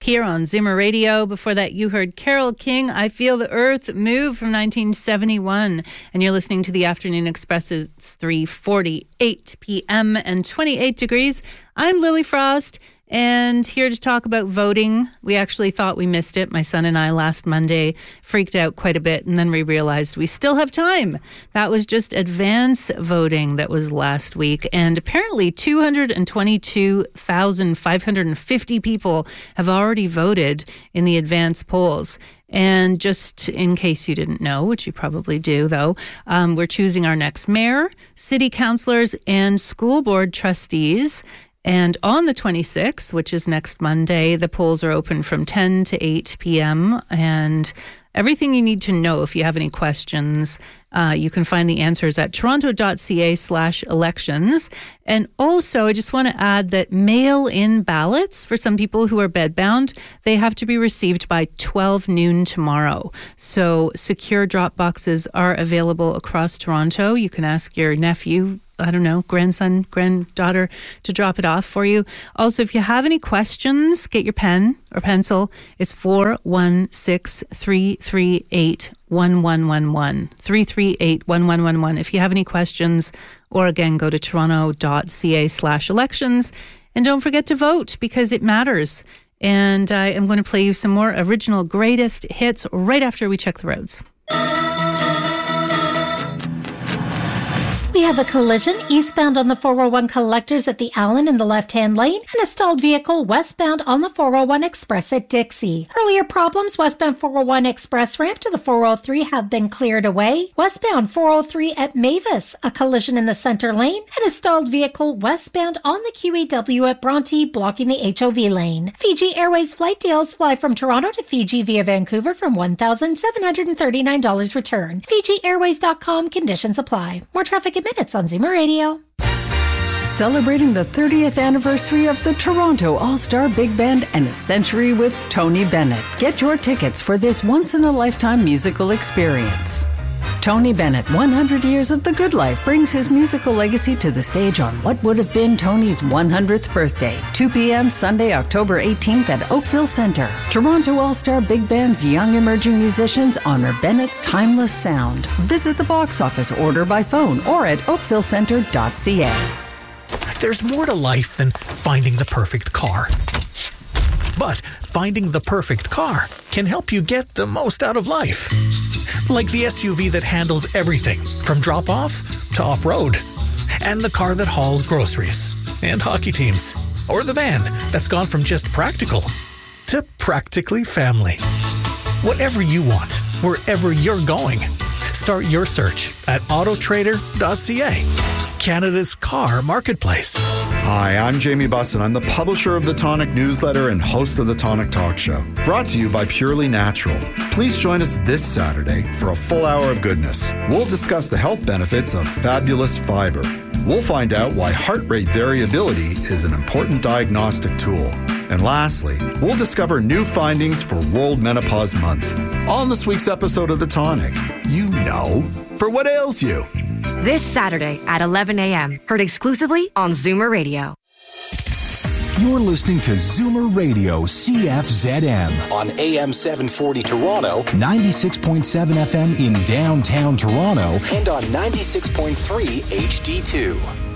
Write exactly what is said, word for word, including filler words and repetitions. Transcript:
here on Zoomer Radio. Before that, you heard Carole King, I Feel the Earth Move from nineteen seventy-one. And you're listening to the Afternoon Express. It's three forty-eight p.m. and twenty-eight degrees. I'm Lily Frost. And here to talk about voting. We actually thought we missed it. My son and I last Monday freaked out quite a bit, and then we realized we still have time. That was just advance voting that was last week. And apparently two hundred twenty-two thousand five hundred fifty people have already voted in the advance polls. And just in case you didn't know, which you probably do, though, um, we're choosing our next mayor, city councillors, and school board trustees. And on the twenty-sixth, which is next Monday, the polls are open from ten to eight p.m. And everything you need to know if you have any questions, uh, you can find the answers at toronto.ca slash elections. And also, I just want to add that mail-in ballots, for some people who are bedbound, they have to be received by twelve noon tomorrow. So secure drop boxes are available across Toronto. You can ask your nephew, I don't know, grandson, granddaughter to drop it off for you. Also, if you have any questions, get your pen or pencil. It's four one six, three three eight, one one one one. three three eight, one one one one. If you have any questions, or again, go to toronto.ca slash elections. And don't forget to vote because it matters. And I am going to play you some more original greatest hits right after we check the roads. We have a collision eastbound on the four oh one Collectors at the Allen in the left-hand lane and a stalled vehicle westbound on the four oh one Express at Dixie. Earlier problems westbound four oh one Express ramp to the four oh three have been cleared away. Westbound four oh three at Mavis, a collision in the center lane and a stalled vehicle westbound on the Q E W at Bronte blocking the H O V lane. Fiji Airways flight deals fly from Toronto to Fiji via Vancouver from one thousand seven hundred thirty-nine dollars return. Fiji Airways dot com, conditions apply. More traffic minutes on Zoomer Radio. Celebrating the thirtieth anniversary of the Toronto All-Star Big Band and a century with Tony Bennett. Get your tickets for this once-in-a-lifetime musical experience. Tony Bennett, one hundred years of the good life, brings his musical legacy to the stage on what would have been Tony's one hundredth birthday. two p.m. Sunday, October eighteenth at Oakville Centre. Toronto All-Star Big Band's young emerging musicians honor Bennett's timeless sound. Visit the box office, order by phone, or at oakville centre dot c a. There's more to life than finding the perfect car. But finding the perfect car can help you get the most out of life. Like the S U V that handles everything from drop-off to off-road. And the car that hauls groceries and hockey teams. Or the van that's gone from just practical to practically family. Whatever you want, wherever you're going, start your search at auto trader dot c a. Canada's car marketplace. Hi, I'm Jamie Bussin. I'm the publisher of the Tonic newsletter and host of the Tonic Talk Show. Brought to you by Purely Natural. Please join us this Saturday for a full hour of goodness. We'll discuss the health benefits of fabulous fiber. We'll find out why heart rate variability is an important diagnostic tool. And lastly, we'll discover new findings for World Menopause Month. On this week's episode of The Tonic, you know, for what ails you. This Saturday at eleven a.m. Heard exclusively on Zoomer Radio. You're listening to Zoomer Radio C F Z M on A M seven forty Toronto, ninety-six point seven F M in downtown Toronto, and on ninety-six point three H D two.